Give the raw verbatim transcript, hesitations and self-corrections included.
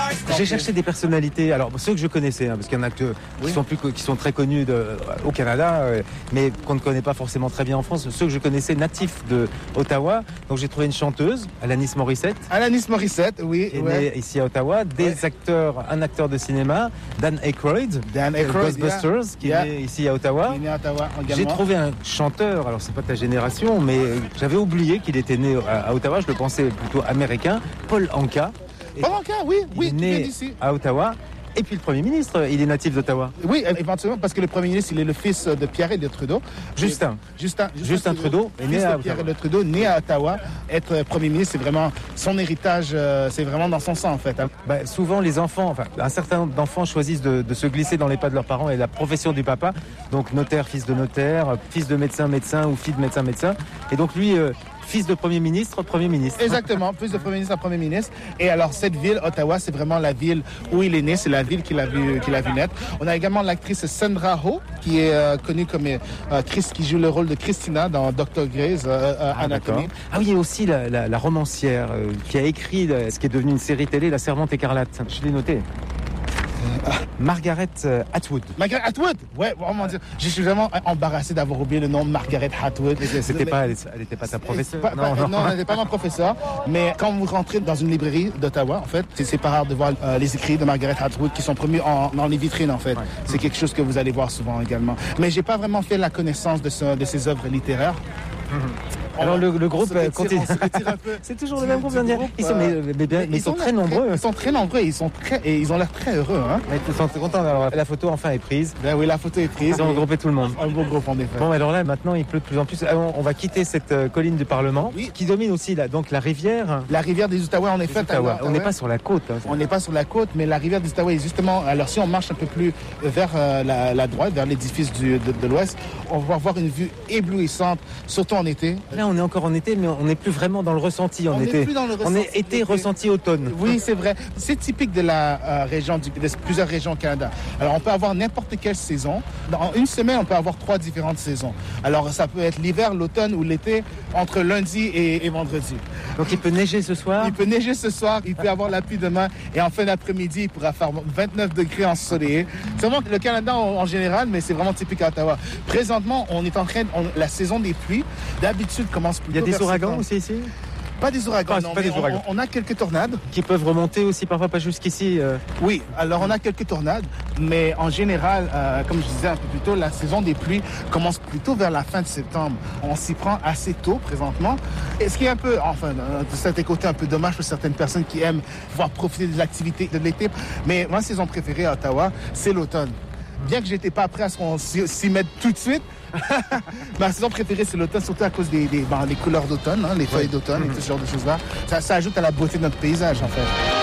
J'ai cherché des personnalités, alors ceux que je connaissais, hein, parce qu'il y en a que, oui. qui, sont plus, qui sont très connus de, au Canada, euh, mais qu'on ne connaît pas forcément très bien en France. Ceux que je connaissais natifs de Ottawa. Donc j'ai trouvé une chanteuse, Alanis Morissette. Alanis Morissette, oui. Qui est ouais. née ici à Ottawa. Des ouais. acteurs, un acteur de cinéma, Dan Aykroyd, Dan Aykroyd Ghostbusters, yeah. qui yeah. est né ici à Ottawa. Il est né à Ottawa également. J'ai trouvé un chanteur, alors c'est pas ta génération, mais j'avais oublié qu'il était né à, à Ottawa. Je le pensais plutôt américain, Paul Anka. Paul Anka, oui, il oui, est né à Ottawa. Et puis le Premier ministre, il est natif d'Ottawa. Oui, éventuellement, parce que le Premier ministre, il est le fils de Pierre-Éliott Trudeau. Justin. Justin, Justin, Justin Trudeau, Trudeau est né à Ottawa. Pierre-Éliott Trudeau, né à Ottawa. Être Premier ministre, c'est vraiment son héritage, euh, c'est vraiment dans son sang, en fait. Hein. Bah, souvent, les enfants, enfin, un certain nombre d'enfants choisissent de, de se glisser dans les pas de leurs parents et la profession du papa. Donc, notaire, fils de notaire, fils de médecin, médecin ou fille de médecin, médecin. Et donc, lui... Euh, fils de Premier ministre, Premier ministre. Exactement, fils de Premier ministre à Premier ministre. Et alors, cette ville, Ottawa, c'est vraiment la ville où il est né, c'est la ville qu'il a vu, qu'il a vu naître. On a également l'actrice Sandra Oh, qui est euh, connue comme euh, Chris, qui joue le rôle de Christina dans docteur Grey's euh, euh, ah, Anatomy. Ah oui, il y a aussi la, la, la romancière euh, qui a écrit euh, ce qui est devenu une série télé, La Servante écarlate. Je l'ai noté. Margaret Atwood. Margaret Atwood. Ouais, vraiment dire. Je suis vraiment embarrassé d'avoir oublié le nom de Margaret Atwood. C'était pas, elle n'était pas ta professeure. Pas, non, non, non, elle n'était pas ma professeure. Mais quand vous rentrez dans une librairie d'Ottawa, en fait, c'est pas rare de voir euh, les écrits de Margaret Atwood qui sont promus en, dans les vitrines, en fait. Ouais. C'est quelque chose que vous allez voir souvent également. Mais j'ai pas vraiment fait la connaissance de, ce, de ses œuvres littéraires. Mm-hmm. Alors le, le groupe retire, continue. C'est toujours le même groupe. groupe ils sont, mais, mais, mais, mais ils sont très nombreux. Très, ils sont très nombreux. Ils sont très et ils ont l'air très heureux. Hein. Mais ils sont contents d'avoir la photo enfin est prise. Ben oui, la photo est prise. Ils ont regroupé tout le monde. Un beau groupe en effet. Bon, alors là, maintenant, il pleut de plus en plus. On va quitter cette colline du Parlement, oui. qui domine aussi là, donc la rivière. La rivière des Outaouais, en effet. Ottawa. On n'est pas sur la côte. Hein, on n'est pas sur la côte, mais la rivière des Outaouais est justement. Alors si on marche un peu plus vers euh, la, la droite, vers l'édifice du, de, de l'Ouest, on va voir une vue éblouissante, surtout en été. Là, on est encore en été, mais on n'est plus vraiment dans le ressenti en on été. Plus dans le ressenti on est été, ressenti automne. Oui, c'est vrai. C'est typique de la euh, région, du, de plusieurs régions au Canada. Alors, on peut avoir n'importe quelle saison. Dans une semaine, on peut avoir trois différentes saisons. Alors, ça peut être l'hiver, l'automne ou l'été, entre lundi et, et vendredi. Donc, il peut neiger ce soir? Il peut neiger ce soir, il peut avoir la pluie demain, et en fin d'après-midi, il pourra faire vingt-neuf degrés ensoleillés. C'est vraiment le Canada en, en général, mais c'est vraiment typique à Ottawa. Présentement, on est en train, on, la saison des pluies, d'habitude, commence plutôt. Il y a des ouragans aussi ici? Pas des ouragans, ah, non, pas mais des ouragans. On, on a quelques tornades. Qui peuvent remonter aussi parfois pas jusqu'ici euh... Oui, alors on a quelques tornades, mais en général, euh, comme je disais un peu plus tôt, la saison des pluies commence plutôt vers la fin de septembre. On s'y prend assez tôt présentement. Et ce qui est un peu, enfin, de certains côtés, un peu dommage pour certaines personnes qui aiment pouvoir profiter de l'activité de l'été. Mais ma saison préférée à Ottawa, c'est l'automne. Bien que j'étais pas prêt à ce qu'on s'y mette tout de suite, ma saison préférée c'est l'automne, surtout à cause des, des, ben, des couleurs d'automne, hein, les feuilles d'automne et tout ce genre de choses-là. Ça, ça ajoute à la beauté de notre paysage en fait.